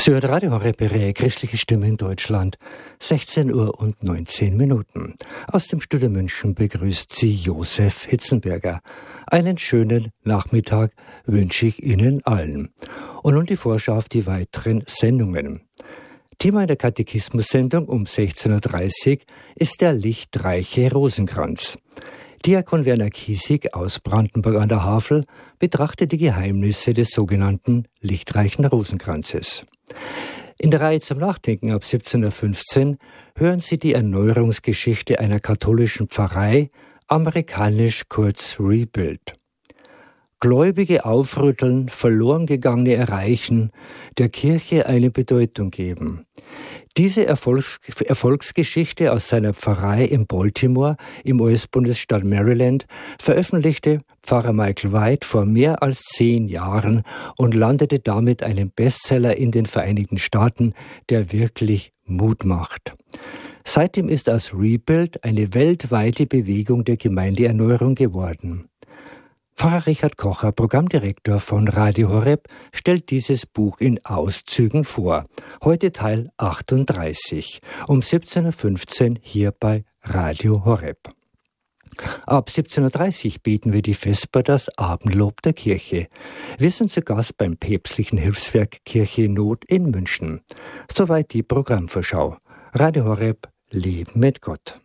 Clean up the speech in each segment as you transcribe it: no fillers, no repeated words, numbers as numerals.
Sie hört Radio Horeb, christliche Stimme in Deutschland, 16 Uhr und 19 Minuten. Aus dem Studio München begrüßt Sie Josef Hitzenberger. Einen schönen Nachmittag wünsche ich Ihnen allen. Und nun die Vorschau auf die weiteren Sendungen. Thema in der Katechismus-Sendung um 16.30 Uhr ist der lichtreiche Rosenkranz. Diakon Werner Kiesig aus Brandenburg an der Havel betrachtet die Geheimnisse des sogenannten lichtreichen Rosenkranzes. In der Reihe zum Nachdenken ab 17.15 Uhr hören Sie die Erneuerungsgeschichte einer katholischen Pfarrei, amerikanisch kurz Rebuild. Gläubige aufrütteln, verloren gegangene erreichen, der Kirche eine Bedeutung geben. Diese Erfolgsgeschichte aus seiner Pfarrei in Baltimore im US-Bundesstaat Maryland veröffentlichte Pfarrer Michael White vor mehr als 10 Jahren und landete damit einen Bestseller in den Vereinigten Staaten, der wirklich Mut macht. Seitdem ist aus Rebuild eine weltweite Bewegung der Gemeindeerneuerung geworden. Pfarrer Richard Kocher, Programmdirektor von Radio Horeb, stellt dieses Buch in Auszügen vor. Heute Teil 38, um 17.15 Uhr hier bei Radio Horeb. Ab 17.30 Uhr beten wir die Vesper, das Abendlob der Kirche. Wir sind zu Gast beim päpstlichen Hilfswerk Kirche in Not in München. Soweit die Programmvorschau. Radio Horeb, Leben mit Gott.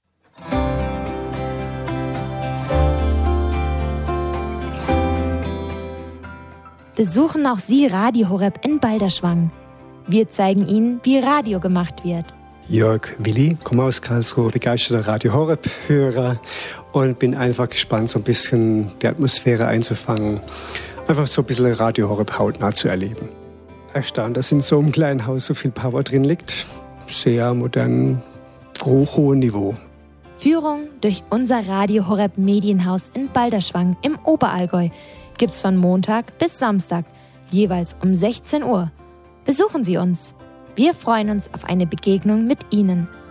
Besuchen auch Sie Radio Horeb in Balderschwang. Wir zeigen Ihnen, wie Radio gemacht wird. Jörg Willi, komme aus Karlsruhe, begeisterter Radio Horeb-Hörer und bin einfach gespannt, so ein bisschen die Atmosphäre einzufangen. Einfach so ein bisschen Radio Horeb hautnah zu erleben. Erstaunt, dass in so einem kleinen Haus so viel Power drin liegt. Sehr modern, hohem Niveau. Führung durch unser Radio Horeb Medienhaus in Balderschwang im Oberallgäu gibt's von Montag bis Samstag, jeweils um 16 Uhr. Besuchen Sie uns. Wir freuen uns auf eine Begegnung mit Ihnen.